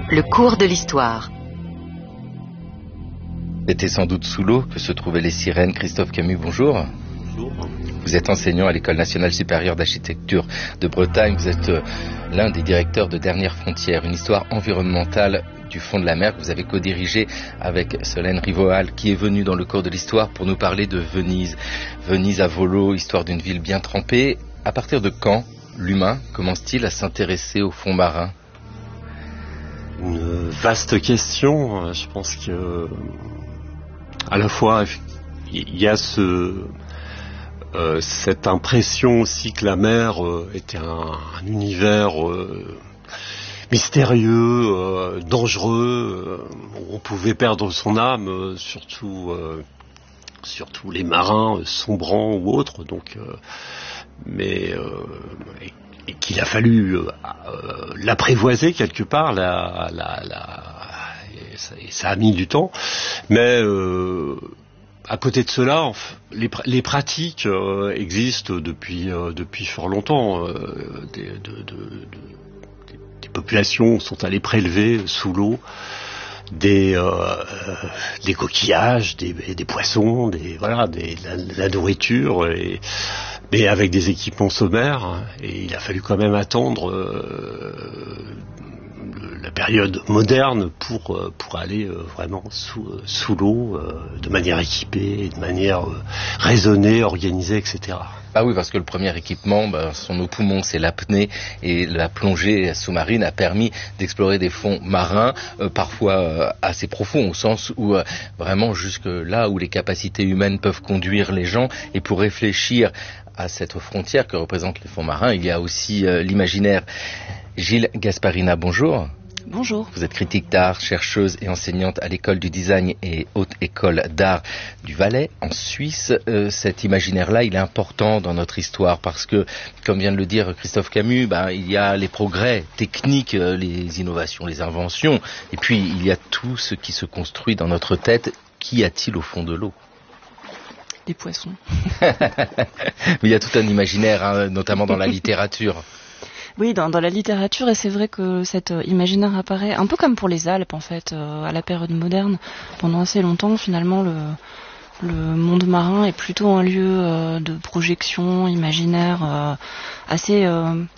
Le cours de l'histoire. C'était sans doute sous l'eau que se trouvaient les sirènes. Christophe Camus, bonjour. Bonjour. Vous êtes enseignant à l'École nationale supérieure d'architecture de Bretagne. Vous êtes l'un des directeurs de Dernières Frontières, une histoire environnementale du fond de la mer que vous avez co-dirigée avec Solène Rivoal, qui est venue dans le cours de l'histoire pour nous parler de Venise. Venise à volo, histoire d'une ville bien trempée. À partir de quand l'humain commence-t-il à s'intéresser au fond marin ? Une vaste question. Je pense que à la fois il y a cette impression aussi que la mer était un univers mystérieux, dangereux, où on pouvait perdre son âme, surtout les marins sombrants ou autres. Donc, et qu'il a fallu l'apprivoiser quelque part, et ça a mis du temps, mais à côté de cela, les pratiques existent depuis fort longtemps. Des populations sont allées prélever sous l'eau des coquillages, des poissons, la nourriture, mais avec des équipements sommaires. Et il a fallu quand même attendre la période moderne pour aller vraiment sous l'eau, de manière équipée, de manière raisonnée, organisée, etc. Ah oui, parce que le premier équipement, sont nos poumons, c'est l'apnée, et la plongée sous-marine a permis d'explorer des fonds marins, parfois assez profonds, au sens où vraiment jusque là où les capacités humaines peuvent conduire les gens. Et pour réfléchir à cette frontière que représentent les fonds marins, il y a aussi l'imaginaire. Gilles Gasparina, bonjour. Bonjour. Vous êtes critique d'art, chercheuse et enseignante à l'école du design et haute école d'art du Valais en Suisse. Cet imaginaire-là, il est important dans notre histoire parce que, comme vient de le dire Christophe Camus, il y a les progrès techniques, les innovations, les inventions, et puis il y a tout ce qui se construit dans notre tête. Qu'y a-t-il au fond de l'eau ? Les poissons. Mais il y a tout un imaginaire, notamment dans la littérature. Oui, dans la littérature, et c'est vrai que cet imaginaire apparaît un peu comme pour les Alpes, en fait, à la période moderne. Pendant assez longtemps, finalement, le monde marin est plutôt un lieu de projection imaginaire assez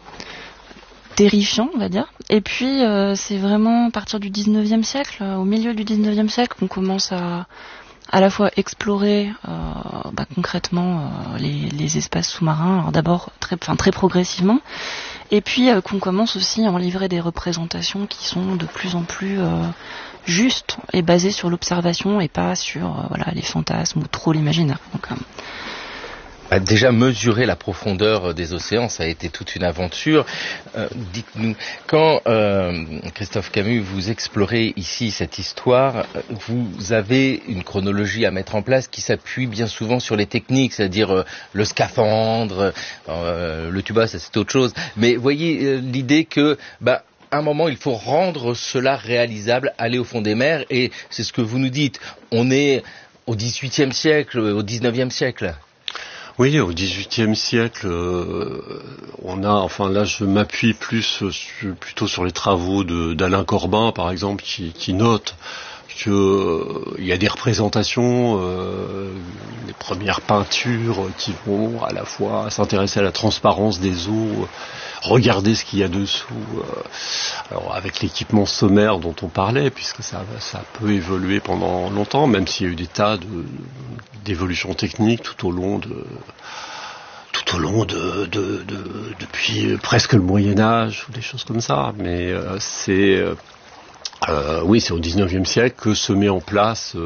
terrifiant, on va dire. Et puis, c'est vraiment à partir du 19e siècle, au milieu du 19e siècle, qu'on commence à la fois explorer concrètement les espaces sous-marins, alors d'abord très progressivement, et puis qu'on commence aussi à en livrer des représentations qui sont de plus en plus justes et basées sur l'observation et pas sur les fantasmes ou trop l'imaginaire. Donc, déjà mesurer la profondeur des océans, ça a été toute une aventure. Dites-nous, quand Christophe Camus, vous explorez ici cette histoire, vous avez une chronologie à mettre en place qui s'appuie bien souvent sur les techniques, c'est-à-dire le scaphandre, le tuba, ça c'est autre chose. Mais voyez l'idée que à un moment, il faut rendre cela réalisable, aller au fond des mers, et c'est ce que vous nous dites. On est au XVIIIe siècle, au XIXe siècle. Oui, au XVIIIe siècle, là je m'appuie plutôt sur les travaux d'Alain Corbin, par exemple, qui note qu'il y a des représentations, des premières peintures qui vont à la fois s'intéresser à la transparence des eaux, regarder ce qu'il y a dessous, alors avec l'équipement sommaire dont on parlait, puisque ça peut évoluer pendant longtemps, même s'il y a eu des tas d'évolutions techniques tout au long depuis presque le Moyen-Âge ou des choses comme ça. Mais c'est au XIXe siècle que se met en place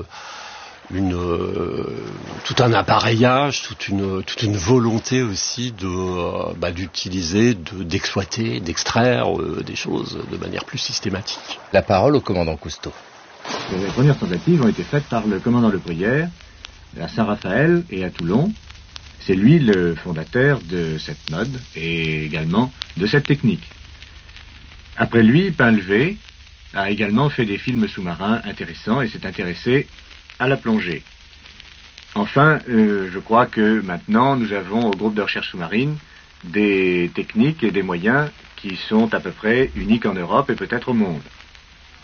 tout un appareillage, toute une volonté aussi d'utiliser, d'exploiter, d'extraire des choses de manière plus systématique. La parole au commandant Cousteau. Les premières tentatives ont été faites par le commandant Le Bruyère à Saint-Raphaël et à Toulon. C'est lui le fondateur de cette mode et également de cette technique. Après lui, Painlevé a également fait des films sous-marins intéressants et s'est intéressé à la plongée. Enfin, je crois que maintenant nous avons au groupe de recherche sous-marine des techniques et des moyens qui sont à peu près uniques en Europe et peut-être au monde.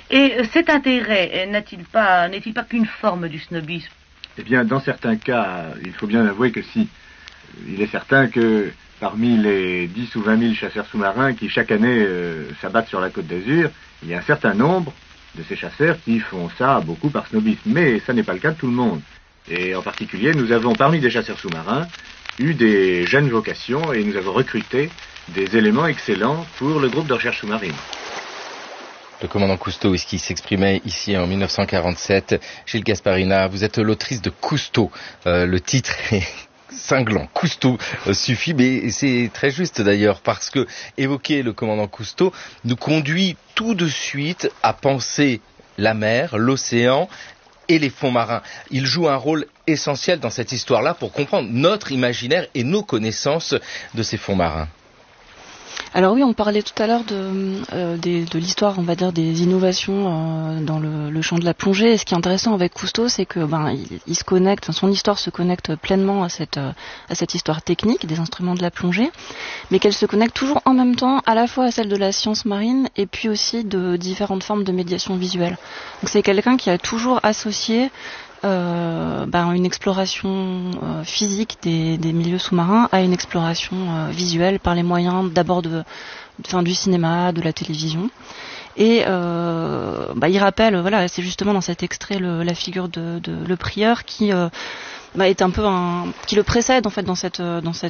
Et cet intérêt n'est-il pas qu'une forme du snobisme? Eh bien, dans certains cas, il faut bien avouer que si. Il est certain que parmi les 10 ou 20 000 chasseurs sous-marins qui chaque année s'abattent sur la Côte d'Azur, il y a un certain nombre de ces chasseurs qui font ça beaucoup par snobisme. Mais ça n'est pas le cas de tout le monde. Et en particulier, nous avons parmi des chasseurs sous-marins eu des jeunes vocations et nous avons recruté des éléments excellents pour le groupe de recherche sous-marine. Le commandant Cousteau, qui s'exprimait ici en 1947. Gilles Gasparina, vous êtes l'autrice de Cousteau. Le titre est cinglant. Cousteau suffit, mais c'est très juste d'ailleurs, parce que évoquer le commandant Cousteau nous conduit tout de suite à penser la mer, l'océan et les fonds marins. Il joue un rôle essentiel dans cette histoire-là pour comprendre notre imaginaire et nos connaissances de ces fonds marins. Alors oui, on parlait tout à l'heure de l'histoire, on va dire, des innovations dans le champ de la plongée. Et ce qui est intéressant avec Cousteau, c'est que il se connecte, son histoire se connecte pleinement à cette histoire technique des instruments de la plongée, mais qu'elle se connecte toujours en même temps à la fois à celle de la science marine et puis aussi de différentes formes de médiation visuelle. Donc c'est quelqu'un qui a toujours associé une exploration physique des milieux sous-marins à une exploration visuelle par les moyens d'abord du cinéma, de la télévision. Et il rappelle, voilà, c'est justement dans cet extrait la figure de le prieur qui est un peu qui le précède en fait dans cette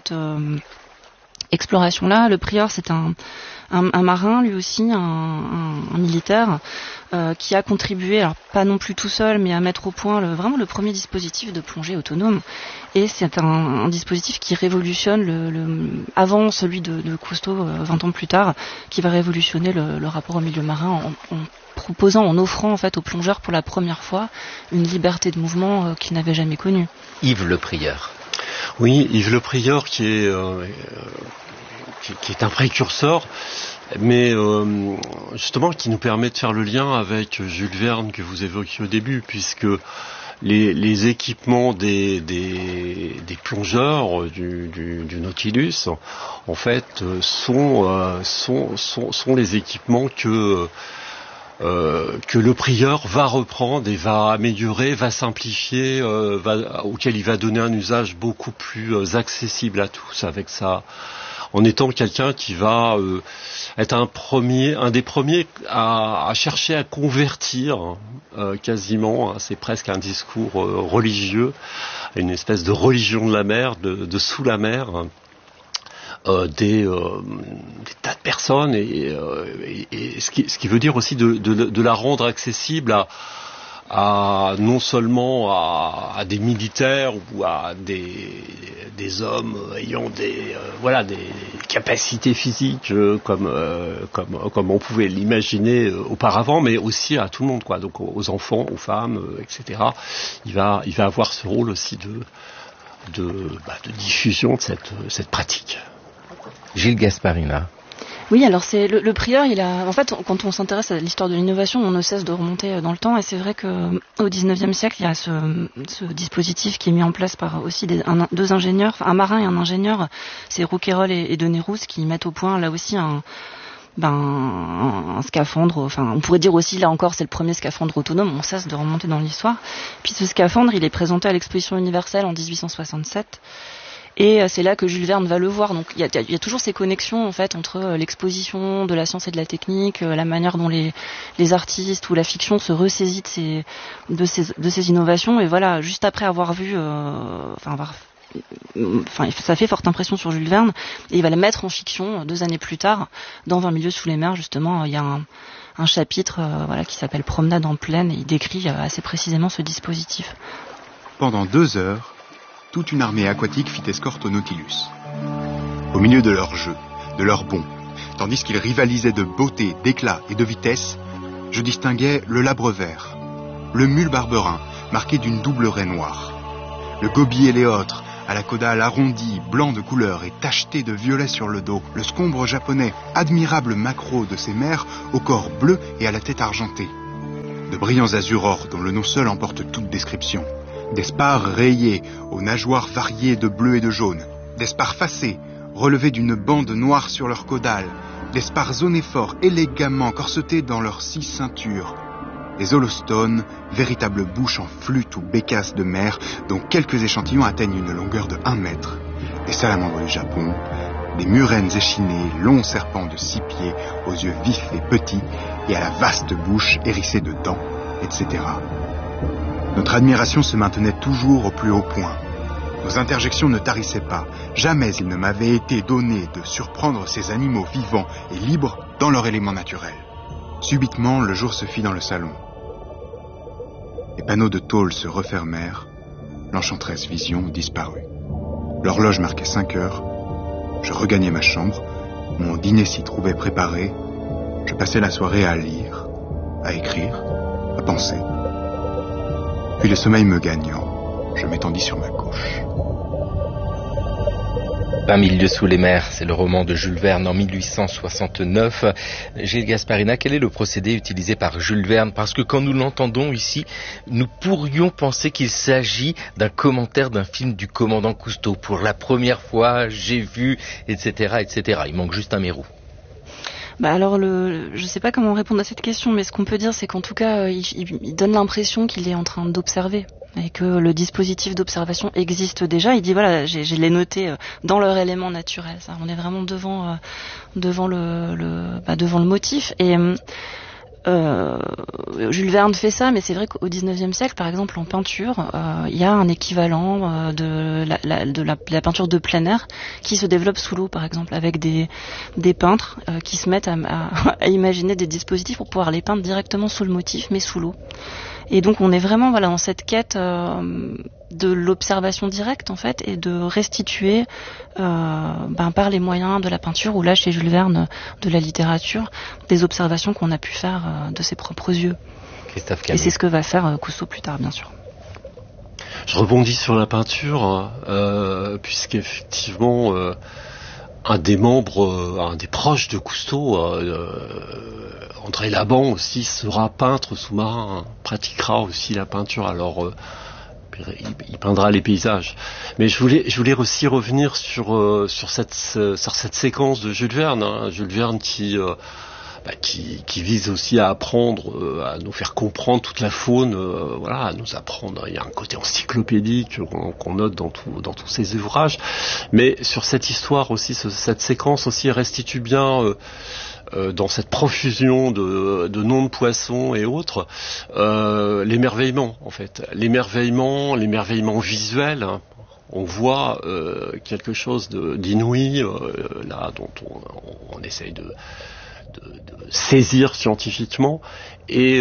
exploration-là. Le prieur, c'est un marin, lui aussi, un militaire, qui a contribué, alors pas non plus tout seul, mais à mettre au point vraiment le premier dispositif de plongée autonome. Et c'est un dispositif qui révolutionne avant celui de Cousteau, 20 ans plus tard, qui va révolutionner le rapport au milieu marin en offrant en fait aux plongeurs pour la première fois une liberté de mouvement qu'ils n'avaient jamais connue. Yves Le Prieur. Oui, Yves Le Prieur qui est un précurseur, mais justement qui nous permet de faire le lien avec Jules Verne que vous évoquiez au début, puisque les équipements des plongeurs du Nautilus, en fait, sont les équipements que le prieur va reprendre et va améliorer, va simplifier, auquel il va donner un usage beaucoup plus accessible à tous, avec ça, en étant quelqu'un qui va être un des premiers à chercher à convertir quasiment, c'est presque un discours religieux, une espèce de religion de la mer, de sous la mer, des tas de personnes et ce qui veut dire aussi de la rendre accessible à non seulement à des militaires ou à des hommes ayant des capacités physiques comme on pouvait l'imaginer auparavant, mais aussi à tout le monde, quoi. Donc aux enfants, aux femmes, etc. Il va avoir ce rôle aussi de diffusion de cette pratique. Gilles Gasparina. Oui, alors c'est le prieur, en fait, quand on s'intéresse à l'histoire de l'innovation, on ne cesse de remonter dans le temps, et c'est vrai que au XIXe siècle, il y a ce dispositif qui est mis en place par aussi deux ingénieurs, un marin et un ingénieur, c'est Rouquayrol et Denérousse, qui mettent au point là aussi un scaphandre, enfin on pourrait dire aussi là encore c'est le premier scaphandre autonome, on cesse de remonter dans l'histoire. Puis ce scaphandre, il est présenté à l'exposition universelle en 1867. Et c'est là que Jules Verne va le voir. Donc il y a toujours ces connexions en fait entre l'exposition de la science et de la technique, la manière dont les artistes ou la fiction se ressaisit de ces innovations. Et voilà, juste après avoir vu, ça fait forte impression sur Jules Verne. Et il va la mettre en fiction 2 années plus tard, dans 20 milieux sous les mers. Justement, il y a un chapitre qui s'appelle Promenade en plaine, et il décrit assez précisément ce dispositif. Pendant 2 heures, toute une armée aquatique fit escorte au Nautilus. Au milieu de leur jeu, de leur bond, tandis qu'ils rivalisaient de beauté, d'éclat et de vitesse, je distinguais le labre vert, le mule barberin, marqué d'une double raie noire, le gobier éléotre, à la caudale arrondie, blanc de couleur et tacheté de violet sur le dos, le scombre japonais, admirable maquereau de ces mers, au corps bleu et à la tête argentée, de brillants azurors dont le nom seul emporte toute description, des spars rayés, aux nageoires variées de bleu et de jaune, des spars facés, relevés d'une bande noire sur leur caudale, des spars onéphores élégamment corsetés dans leurs 6 ceintures, les holostones, véritables bouches en flûte ou bécasses de mer, dont quelques échantillons atteignent une longueur de 1 mètre, les salamandres du Japon, des murènes échinées, longs serpents de 6 pieds, aux yeux vifs et petits, et à la vaste bouche hérissée de dents, etc. Notre admiration se maintenait toujours au plus haut point. Nos interjections ne tarissaient pas. Jamais il ne m'avait été donné de surprendre ces animaux vivants et libres dans leur élément naturel. Subitement, le jour se fit dans le salon. Les panneaux de tôle se refermèrent. L'enchanteresse vision disparut. L'horloge marquait 5 heures. Je regagnai ma chambre. Mon dîner s'y trouvait préparé. Je passais la soirée à lire, à écrire, à penser. Puis le sommeil me gagnant, je m'étendis sur ma couche. 20 000 lieues sous les mers, c'est le roman de Jules Verne en 1869. Gilles Gasparina, quel est le procédé utilisé par Jules Verne? Parce que quand nous l'entendons ici, nous pourrions penser qu'il s'agit d'un commentaire d'un film du commandant Cousteau. Pour la première fois, j'ai vu, etc., etc. Il manque juste un Mérou. Alors, je sais pas comment répondre à cette question, mais ce qu'on peut dire, c'est qu'en tout cas, il donne l'impression qu'il est en train d'observer et que le dispositif d'observation existe déjà. Il dit voilà, je l'ai noté dans leur élément naturel. Ça, on est vraiment devant le motif. Et Jules Verne fait ça, mais c'est vrai qu'au XIXe siècle, par exemple, en peinture, il y a un équivalent de la peinture de plein air qui se développe sous l'eau, par exemple, avec des peintres qui se mettent à imaginer des dispositifs pour pouvoir les peindre directement sous le motif, mais sous l'eau. Et donc on est vraiment dans cette quête de l'observation directe en fait, et de restituer par les moyens de la peinture, ou là chez Jules Verne de la littérature, des observations qu'on a pu faire de ses propres yeux. Christophe Camus. Et c'est ce que va faire Cousteau plus tard, bien sûr. Je rebondis sur la peinture, puisqu'effectivement un des proches de Cousteau, André Laban aussi, sera peintre sous-marin, pratiquera aussi la peinture. Alors il peindra les paysages. Mais je voulais aussi revenir sur cette séquence de Jules Verne, Jules Verne qui vise aussi à apprendre, à nous faire comprendre toute la faune, à nous apprendre. Il y a un côté encyclopédique qu'on note dans tous ces ouvrages. Mais sur cette histoire aussi, cette séquence aussi restitue bien, dans cette profusion de noms de poissons et autres, l'émerveillement en fait, l'émerveillement visuel. Hein. On voit quelque chose d'inouï là dont on essaye de saisir scientifiquement, et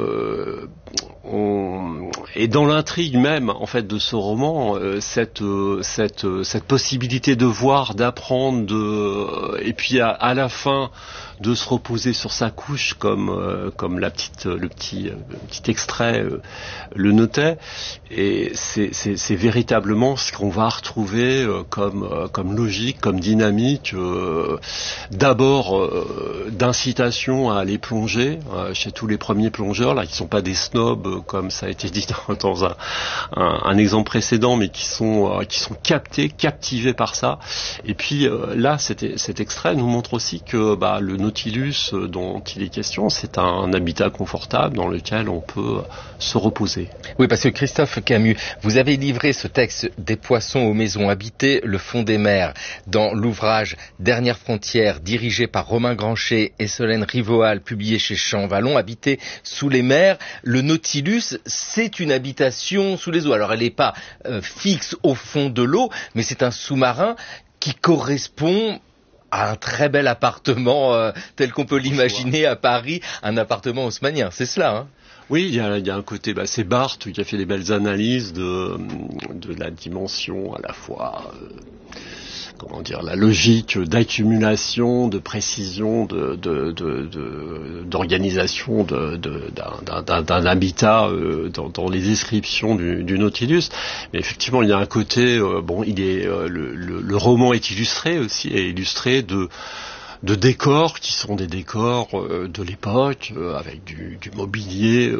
dans l'intrigue même en fait de ce roman, cette possibilité de voir, d'apprendre, et puis à la fin de se reposer sur sa couche, comme le petit extrait le notait. Et c'est véritablement ce qu'on va retrouver comme logique, comme dynamique, d'abord d'incitation à aller plonger chez tous les premiers plongeurs là, qui sont pas des snobs comme ça a été dit dans un exemple précédent, mais qui sont captivés par ça. Et puis là, cet extrait nous montre aussi que le Nautilus dont il est question, c'est un habitat confortable dans lequel on peut se reposer. Oui, parce que Christophe Camus, vous avez livré ce texte des poissons aux maisons habitées, le fond des mers, dans l'ouvrage Dernière frontière, dirigé par Romain Granchet et Solène Rivoal, publié chez Champ-Vallon, habité sous les mers. Le Nautilus, c'est une habitation sous les eaux. Alors elle n'est pas fixe au fond de l'eau, mais c'est un sous-marin qui correspond à un très bel appartement tel qu'on peut l'imaginer à Paris, un appartement haussmannien, c'est cela, hein? Oui, il y a un côté, c'est Barthes qui a fait des belles analyses de la dimension à la fois, la logique d'accumulation, de précision, d'organisation d'un habitat dans les descriptions du Nautilus. Mais effectivement, il y a un côté, le roman est illustré aussi, est illustré de décors qui sont des décors de l'époque, avec du mobilier